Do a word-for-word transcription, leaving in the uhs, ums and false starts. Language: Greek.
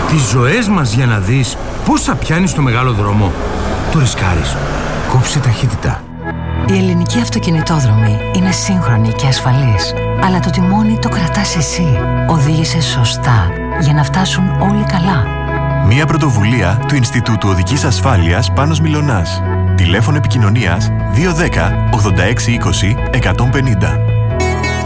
Τις ζωές μας για να δεις πώς θα πιάνεις το μεγάλο δρόμο. Το ρισκάρεις. Κόψε ταχύτητα. Η ελληνική αυτοκινητόδρομη είναι σύγχρονη και ασφαλής. Αλλά το τιμόνι το κρατάς εσύ. Οδήγησε σωστά για να φτάσουν όλοι καλά. Μια πρωτοβουλία του Ινστιτούτου Οδικής Ασφάλειας Πάνος Μιλωνάς. Τηλέφωνο επικοινωνίας δύο ένα μηδέν ογδόντα έξι είκοσι εκατόν πενήντα.